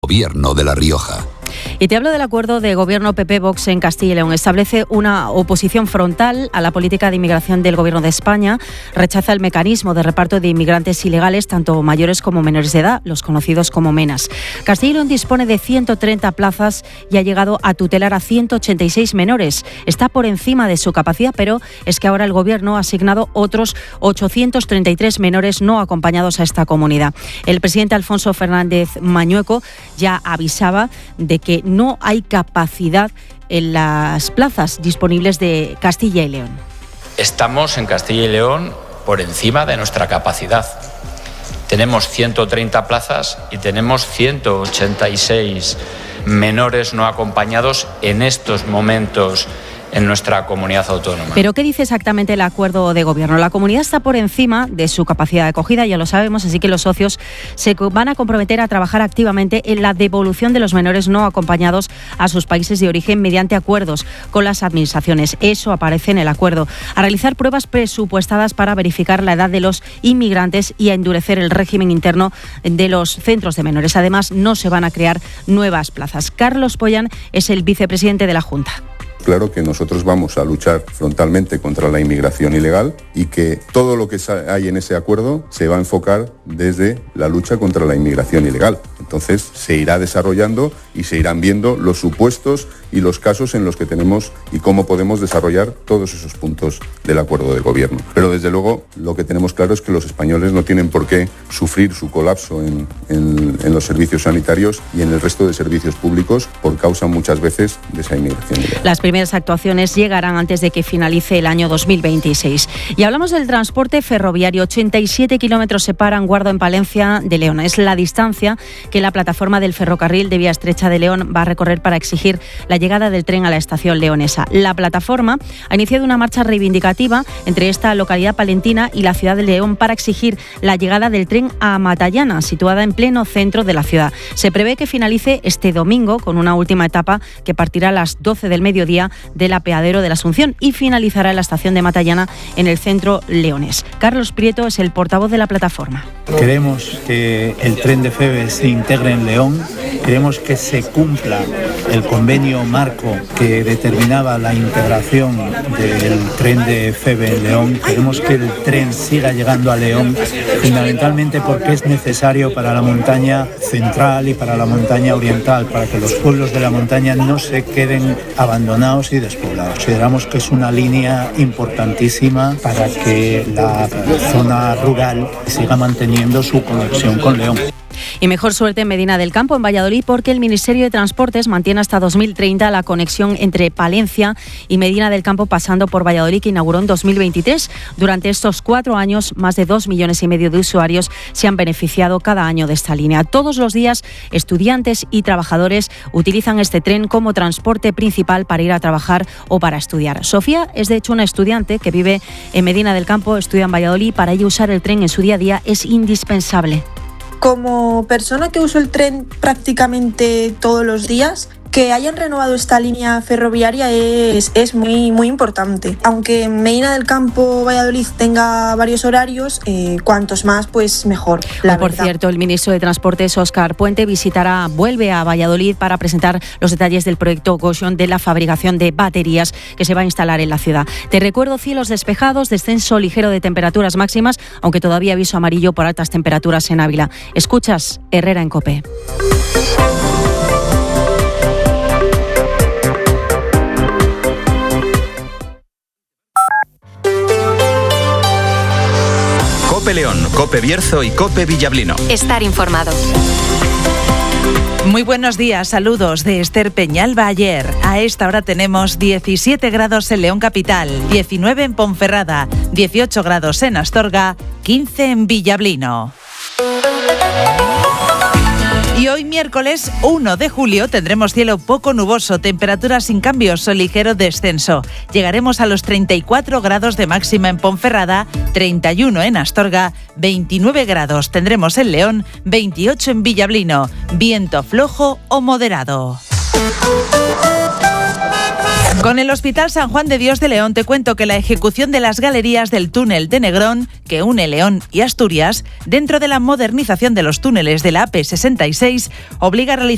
Gobierno de La Rioja. Y te hablo del acuerdo de gobierno PP-Vox en Castilla y León. Establece una oposición frontal a la política de inmigración del Gobierno de España. Rechaza el mecanismo de reparto de inmigrantes ilegales, tanto mayores como menores de edad, los conocidos como MENAs. Castilla y León dispone de 130 plazas y ha llegado a tutelar a 186 menores. Está por encima de su capacidad, pero es que ahora el Gobierno ha asignado otros 833 menores no acompañados a esta comunidad. El presidente Alfonso Fernández Mañueco ya avisaba de que no hay capacidad en las plazas disponibles de Castilla y León. Estamos en Castilla y León por encima de nuestra capacidad. Tenemos 130 plazas y tenemos 186 menores no acompañados en estos momentos en nuestra comunidad autónoma. ¿Pero qué dice exactamente el acuerdo de gobierno? La comunidad está por encima de su capacidad de acogida, ya lo sabemos, así que los socios se van a comprometer a trabajar activamente en la devolución de los menores no acompañados a sus países de origen mediante acuerdos con las administraciones. Eso aparece en el acuerdo. A realizar pruebas presupuestadas para verificar la edad de los inmigrantes y a endurecer el régimen interno de los centros de menores. Además, no se van a crear nuevas plazas. Carlos Pollán es el vicepresidente de la Junta. Claro que nosotros vamos a luchar frontalmente contra la inmigración ilegal y que todo lo que hay en ese acuerdo se va a enfocar desde la lucha contra la inmigración ilegal. Entonces se irá desarrollando y se irán viendo los supuestos y los casos en los que tenemos y cómo podemos desarrollar todos esos puntos del acuerdo de gobierno. Pero desde luego lo que tenemos claro es que los españoles no tienen por qué sufrir su colapso en los servicios sanitarios y en el resto de servicios públicos por causa muchas veces de esa inmigración ilegal. Las primeras actuaciones llegarán antes de que finalice el año 2026. Y hablamos del transporte ferroviario. 87 kilómetros separan Guardo en Palencia de León. Es la distancia que la plataforma del ferrocarril de Vía Estrecha de León va a recorrer para exigir la llegada del tren a la estación leonesa. La plataforma ha iniciado una marcha reivindicativa entre esta localidad palentina y la ciudad de León para exigir la llegada del tren a Matallana, situada en pleno centro de la ciudad. Se prevé que finalice este domingo con una última etapa que partirá a las 12 del mediodía del apeadero de la Asunción y finalizará en la estación de Matallana en el centro leonés. Carlos Prieto es el portavoz de la plataforma. Queremos que el tren de Feve se integre en León, queremos que se cumpla el convenio marco que determinaba la integración del tren de Feve en León, queremos que el tren siga llegando a León, fundamentalmente porque es necesario para la montaña central y para la montaña oriental, para que los pueblos de la montaña no se queden abandonados y despoblados. Consideramos que es una línea importantísima para que la zona rural siga manteniendo su conexión con León. Y mejor suerte en Medina del Campo, en Valladolid, porque el Ministerio de Transportes mantiene hasta 2030 la conexión entre Palencia y Medina del Campo pasando por Valladolid, que inauguró en 2023. Durante estos 4 años, más de 2,5 millones de usuarios se han beneficiado cada año de esta línea. Todos los días, estudiantes y trabajadores utilizan este tren como transporte principal para ir a trabajar o para estudiar. Sofía es, de hecho, una estudiante que vive en Medina del Campo, estudia en Valladolid. Para ella usar el tren en su día a día es indispensable. Como persona que uso el tren prácticamente todos los días, que hayan renovado esta línea ferroviaria es muy, muy importante. Aunque Medina del Campo, Valladolid tenga varios horarios, cuantos más, pues mejor. Por cierto, el ministro de Transportes, Óscar Puente, vuelve a Valladolid para presentar los detalles del proyecto Gotion de la fabricación de baterías que se va a instalar en la ciudad. Te recuerdo, cielos despejados, descenso ligero de temperaturas máximas, aunque todavía aviso amarillo por altas temperaturas en Ávila. Escuchas Herrera en COPE. COPE León, COPE Bierzo y COPE Villablino. Estar informado. Muy buenos días, saludos de Esther Peñalba. Ayer, a esta hora tenemos 17 grados en León Capital, 19 en Ponferrada, 18 grados en Astorga, 15 en Villablino. Y hoy miércoles 1 de julio tendremos cielo poco nuboso, temperaturas sin cambios o ligero descenso. Llegaremos a los 34 grados de máxima en Ponferrada, 31 en Astorga, 29 grados tendremos en León, 28 en Villablino, viento flojo o moderado. Con el Hospital San Juan de Dios de León te cuento que la ejecución de las galerías del túnel de Negrón, que une León y Asturias, dentro de la modernización de los túneles de la AP66, obliga a realizar